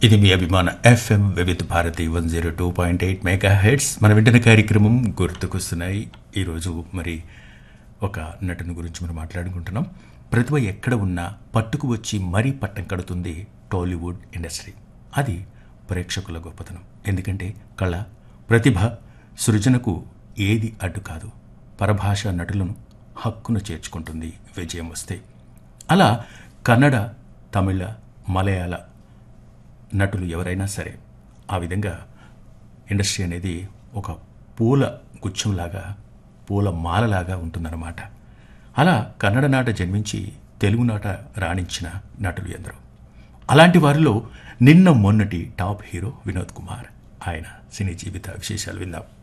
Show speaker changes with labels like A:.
A: ఇది మీ అభిమాన ఎఫ్ఎం వివిధ భారతి 102.8 మెగా హెడ్స్. మన వెంటనే కార్యక్రమం గుర్తుకొస్తున్నాయి. ఈరోజు మరి ఒక నటుని గురించి మనం మాట్లాడుకుంటున్నాం. ప్రతిభ ఎక్కడ ఉన్నా పట్టుకు వచ్చి మరీ పట్టం కడుతుంది టాలీవుడ్ ఇండస్ట్రీ. అది ప్రేక్షకుల గొప్పతనం. ఎందుకంటే కళ, ప్రతిభ, సృజనకు ఏది అడ్డు కాదు. పరభాష నటులను హక్కును చేర్చుకుంటుంది విజయం వస్తే. అలా కన్నడ, తమిళ, మలయాళ నటులు ఎవరైనా సరే ఆ విధంగా ఇండస్ట్రీ అనేది ఒక పూల గుచ్చంలాగా, పూల మాలలాగా ఉంటుందన్నమాట. అలా కన్నడ నాట జన్మించి తెలుగు నాట రాణించిన నటులు ఎందరో. అలాంటి వారిలో నిన్న మొన్నటి టాప్ హీరో వినోద్ కుమార్. ఆయన సినీ జీవిత విశేషాలు విందాం.